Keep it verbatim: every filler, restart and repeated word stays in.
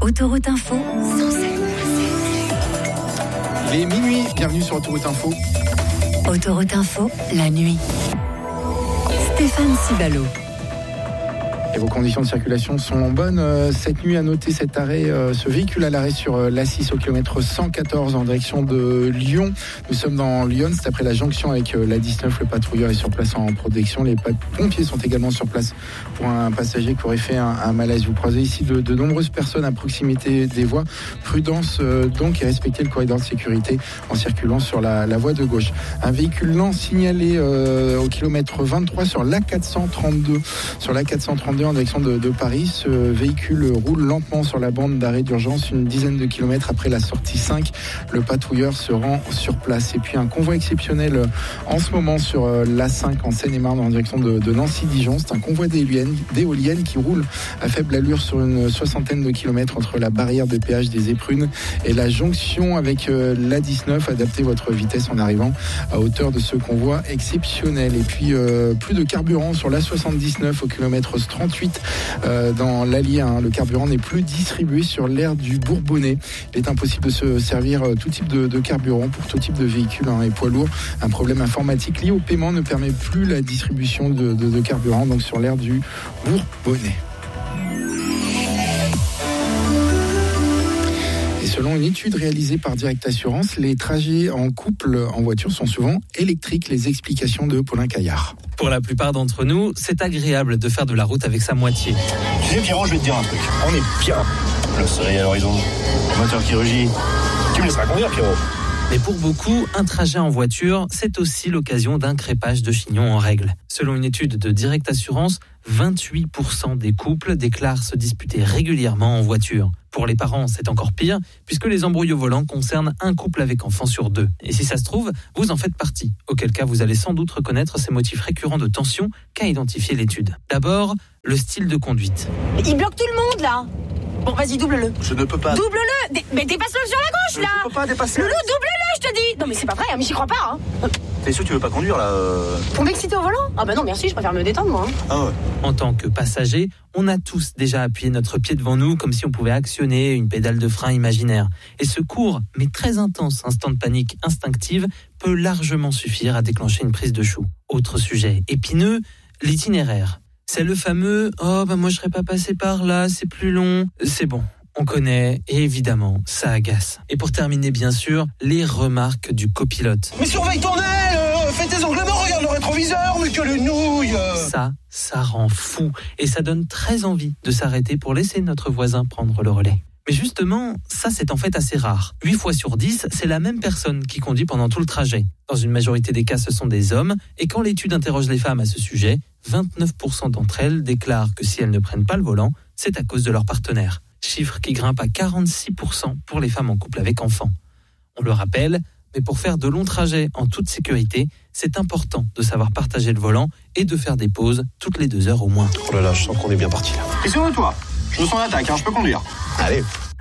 Autoroute Info, Il est minuit, bienvenue sur Autoroute Info. Autoroute Info, la nuit. Stéphane Sibalo. Et vos conditions de circulation sont bonnes. Euh, cette nuit, à noter cet arrêt, euh, ce véhicule à l'arrêt sur euh, l'A six au kilomètre cent quatorze en direction de Lyon. Nous sommes dans Lyon, c'est après la jonction avec euh, l'A dix-neuf. Le patrouilleur est sur place en protection. Les pompiers sont également sur place pour un passager qui aurait fait un, un malaise. Vous croisez ici de, de nombreuses personnes à proximité des voies. Prudence euh, donc et respectez le corridor de sécurité en circulant sur la, la voie de gauche. Un véhicule lent signalé euh, au kilomètre vingt-trois sur l'A quatre cent trente-deux. Sur l'A quatre cent trente-deux en direction de, de Paris. Ce véhicule roule lentement sur la bande d'arrêt d'urgence une dizaine de kilomètres après la sortie cinq. Le patrouilleur se rend sur place. Et puis un convoi exceptionnel en ce moment sur l'A cinq en Seine-et-Marne en direction de, de Nancy-Dijon. C'est un convoi d'éoliennes, d'éoliennes qui roule à faible allure sur une soixantaine de kilomètres entre la barrière de péage des Éprunes et la jonction avec l'A dix-neuf. Adaptez votre vitesse en arrivant à hauteur de ce convoi exceptionnel. Et puis euh, plus de carburant sur l'A soixante-dix-neuf au kilomètre trente-huit. Euh, dans l'Allier, hein, le carburant n'est plus distribué sur l'aire du Bourbonnais. Il est impossible de se servir euh, tout type de, de carburant pour tout type de véhicule hein, et poids lourd. Un problème informatique lié au paiement ne permet plus la distribution de, de, de carburant donc sur l'aire du Bourbonnais. Et selon une étude réalisée par Direct Assurance, les trajets en couple en voiture sont souvent électriques. Les explications de Paulin Caillard. Pour la plupart d'entre nous, c'est agréable de faire de la route avec sa moitié. Tu sais, Pierrot, je vais te dire un truc. On est bien. Le soleil à l'horizon, le moteur qui rugit. Tu me laisseras conduire, Pierrot. Mais pour beaucoup, un trajet en voiture, c'est aussi l'occasion d'un crépage de chignon en règle. Selon une étude de Direct Assurance, vingt-huit pour cent des couples déclarent se disputer régulièrement en voiture. Pour les parents, c'est encore pire, puisque les embrouilles au volant concernent un couple avec enfant sur deux. Et si ça se trouve, vous en faites partie. Auquel cas, vous allez sans doute reconnaître ces motifs récurrents de tension qu'a identifié l'étude. D'abord, le style de conduite. Il bloque tout le monde, là. Bon, vas-y, double-le. Je ne peux pas. Double-le. Dé- mais dépasse-le sur la gauche, là. Je ne peux pas dépasser. Loulou, double-le, je te dis. Non, mais c'est pas vrai, hein, mais j'y crois pas, hein. T'es sûr que tu veux pas conduire, là euh... Pour m'exciter au volant? Ah bah non, merci, je préfère me détendre, moi. Hein. Ah ouais. En tant que passager, on a tous déjà appuyé notre pied devant nous comme si on pouvait actionner une pédale de frein imaginaire. Et ce court, mais très intense instant de panique instinctive peut largement suffire à déclencher une prise de chou. Autre sujet épineux, l'itinéraire. C'est le fameux « Oh, bah moi je serais pas passé par là, c'est plus long ». C'est bon, on connaît et évidemment, ça agace. Et pour terminer, bien sûr, les remarques du copilote. Mais surveille ton aile euh, Fais tes onglements, regarde le rétroviseur, mais que le nouille euh. Ça, ça rend fou et ça donne très envie de s'arrêter pour laisser notre voisin prendre le relais. Mais justement, ça c'est en fait assez rare. huit fois sur dix, c'est la même personne qui conduit pendant tout le trajet. Dans une majorité des cas, ce sont des hommes. Et quand l'étude interroge les femmes à ce sujet, vingt-neuf pour cent d'entre elles déclarent que si elles ne prennent pas le volant, c'est à cause de leur partenaire. Chiffre qui grimpe à quarante-six pour cent pour les femmes en couple avec enfants. On le rappelle, mais pour faire de longs trajets en toute sécurité, c'est important de savoir partager le volant et de faire des pauses toutes les deux heures au moins. Oh là là, je sens qu'on est bien parti là. Et sur toi, je me sens en attaque, hein, je peux conduire. Allez.